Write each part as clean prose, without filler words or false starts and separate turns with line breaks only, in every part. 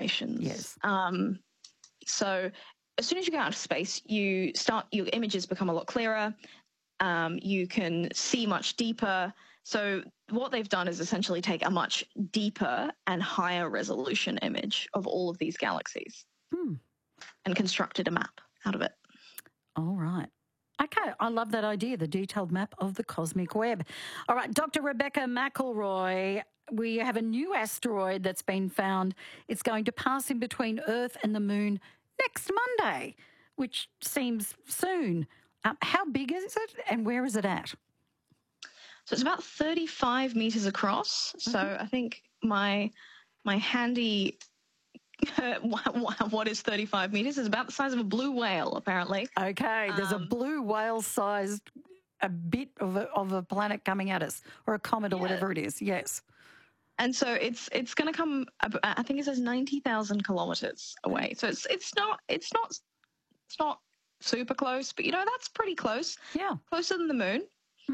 constellations.
Yes.
So as soon as you go out of space, your images become a lot clearer. You can see much deeper. So what they've done is essentially take a much deeper and higher resolution image of all of these galaxies and constructed a map out of it.
All right. Okay, I love that idea, the detailed map of the cosmic web. All right, Dr. Rebecca McElroy, we have a new asteroid that's been found. It's going to pass in between Earth and the Moon next Monday, which seems soon. How big is it and where is it at?
So it's about 35 meters across. So I think my handy... what is 35 meters? Is about the size of a blue whale, apparently.
Okay, there's a blue whale-sized a bit of a planet coming at us, or a comet or whatever it is. Yes.
And so it's going to come. I think it says 90,000 kilometers away. So it's not super close, but that's pretty close.
Yeah,
closer than the moon.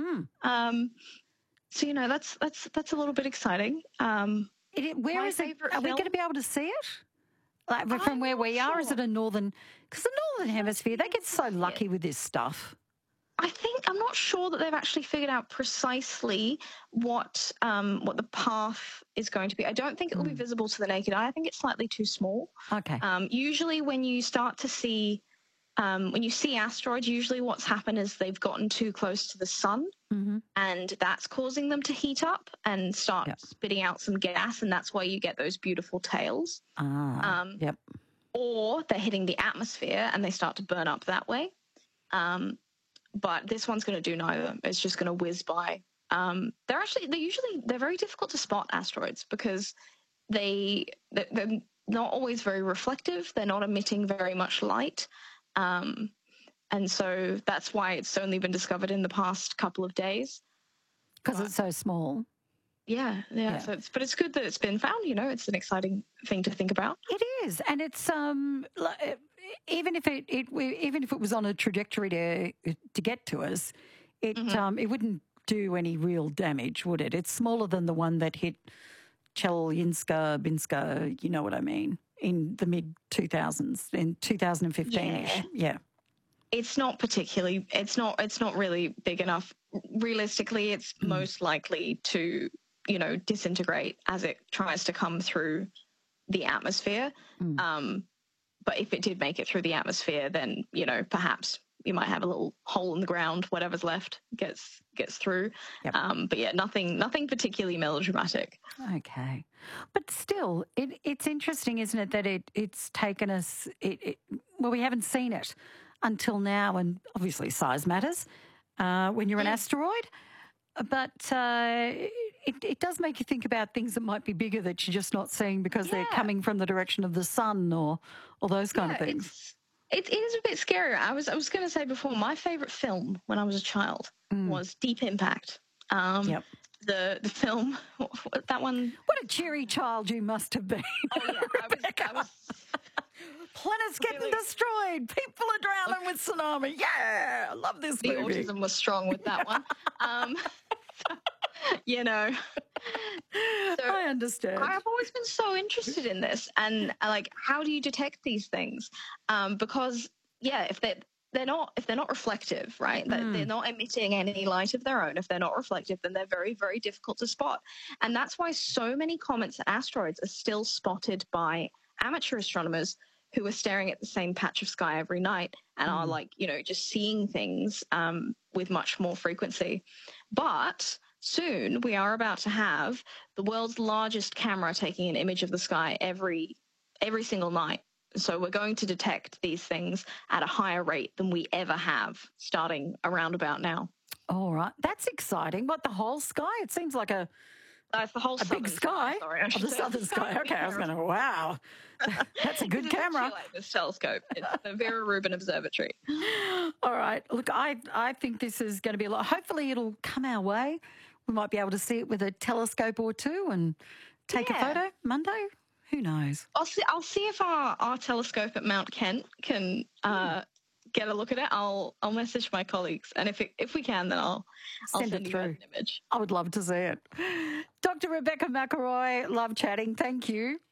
So that's a little bit exciting.
Where is it? Are we going to be able to see it? Like from where we are, is it a northern? Because the northern hemisphere, they get so lucky with this stuff.
I'm not sure that they've actually figured out precisely what the path is going to be. I don't think it will be visible to the naked eye. I think it's slightly too small.
Okay.
Usually, when you start to see when you see asteroids, usually what's happened is they've gotten too close to the sun, and that's causing them to heat up and start spitting out some gas, and that's why you get those beautiful tails. Or they're hitting the atmosphere and they start to burn up that way. But this one's going to do neither. It's just going to whiz by. They're very difficult to spot, asteroids, because they're not always very reflective. They're not emitting very much light. And so that's why it's only been discovered in the past couple of days.
Because it's so small.
Yeah. So but it's good that it's been found. It's an exciting thing to think about.
It is, and it's even if it was on a trajectory to get to us, it wouldn't do any real damage, would it? It's smaller than the one that hit Chelyabinsk, you know what I mean, in the mid 2000s, in 2015ish. Yeah.
It's not really big enough. Realistically, it's most likely to disintegrate as it tries to come through the atmosphere. But if it did make it through the atmosphere, then, perhaps you might have a little hole in the ground, whatever's left gets through. But yeah, nothing particularly melodramatic.
Okay. But still, it's interesting, isn't it, that it's taken us, we haven't seen it until now, and obviously size matters when you're an asteroid. But it does make you think about things that might be bigger that you're just not seeing because they're coming from the direction of the sun or those kind of things.
It is a bit scary. I was going to say before, my favourite film when I was a child was Deep Impact. The film, that one.
What a cheery child you must have been.
Oh, yeah. I was
planets getting destroyed. People are drowning with tsunami. Yeah, I love this movie.
The autism was strong with that one. So
I understand.
I've always been so interested in this, and how do you detect these things? Because if they're not reflective, right? They're not emitting any light of their own. If they're not reflective, then they're very, very difficult to spot, and that's why so many comets and asteroids are still spotted by amateur astronomers who are staring at the same patch of sky every night and are just seeing things with much more frequency. But soon we are about to have the world's largest camera taking an image of the sky every single night. So we're going to detect these things at a higher rate than we ever have, starting around about now.
All right. That's exciting. What, the whole sky? It seems like
it's the whole
big sky.
Sorry,
the southern sky. Okay, I was going, wow, that's a good camera.
Like this telescope. It's the Vera Rubin Observatory.
All right. Look, I think this is going to be a lot. Hopefully it'll come our way. We might be able to see it with a telescope or two and take a photo Monday. Who knows?
I'll see if our telescope at Mount Kent can get a look at it. I'll message my colleagues, and if we can, then I'll send it through. You an image.
I would love to see it. Dr. Rebecca McElroy, love chatting. Thank you.